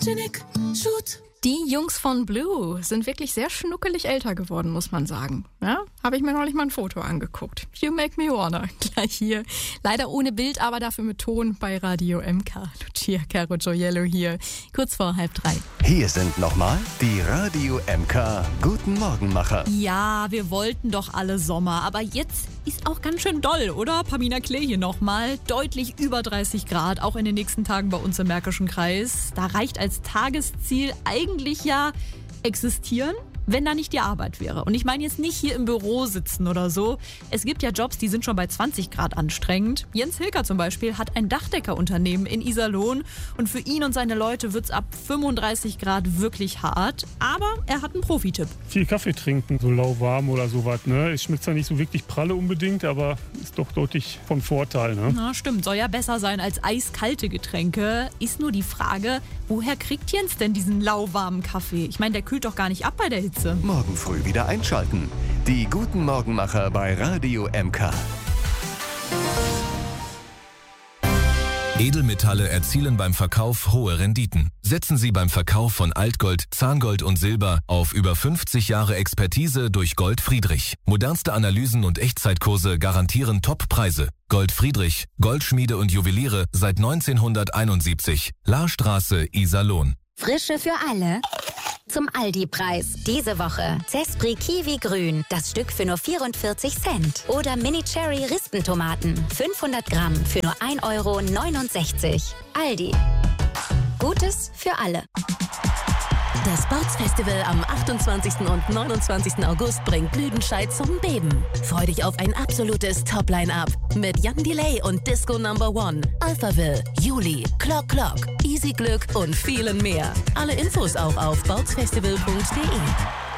Janik, shoot. Die Jungs von Blue sind wirklich sehr schnuckelig älter geworden, muss man sagen. Ja, habe ich mir neulich mal ein Foto angeguckt. You make me wanna. Gleich hier. Leider ohne Bild, aber dafür mit Ton bei Radio MK. Lucia Carocciello hier. Kurz vor 2:30. Hier sind nochmal die Radio MK Guten Morgenmacher. Ja, wir wollten doch alle Sommer, aber jetzt ist auch ganz schön doll, oder? Pamina Klee hier nochmal. Deutlich über 30 Grad, auch in den nächsten Tagen bei uns im Märkischen Kreis. Da reicht als Tagesziel eigentlich ja existieren, wenn da nicht die Arbeit wäre. Und ich meine jetzt nicht hier im Büro sitzen oder so. Es gibt ja Jobs, die sind schon bei 20 Grad anstrengend. Jens Hilker zum Beispiel hat ein Dachdeckerunternehmen in Iserlohn und für ihn und seine Leute wird's ab 35 Grad wirklich hart. Aber er hat einen Profitipp. Viel Kaffee trinken, so lauwarm oder sowas. Ne? Es schmeckt zwar nicht so wirklich pralle unbedingt, aber ist doch deutlich von Vorteil. Ne? Na, stimmt, soll ja besser sein als eiskalte Getränke. Ist nur die Frage, woher kriegt Jens denn diesen lauwarmen Kaffee? Ich meine, der kühlt doch gar nicht ab bei der Hitze. Morgen früh wieder einschalten. Die Guten Morgenmacher bei Radio MK. Edelmetalle erzielen beim Verkauf hohe Renditen. Setzen Sie beim Verkauf von Altgold, Zahngold und Silber auf über 50 Jahre Expertise durch Gold Friedrich. Modernste Analysen und Echtzeitkurse garantieren Top-Preise. Gold Friedrich, Goldschmiede und Juweliere seit 1971. Lahrstraße, Iserlohn. Frische für alle. Zum Aldi-Preis. Diese Woche Zespri Kiwi Grün, das Stück für nur 44 Cent. Oder Mini Cherry Rispentomaten, 500 Gramm für nur 1,69 €. Aldi. Gutes für alle. Das Bootsfestival am 28. und 29. August bringt Lüdenscheid zum Beben. Freu dich auf ein absolutes Top-Line-Up mit Jan Delay und Disco No. 1, Alphaville, Juli, Clock Clock, Easy Glück und vielen mehr. Alle Infos auch auf bootsfestival.de.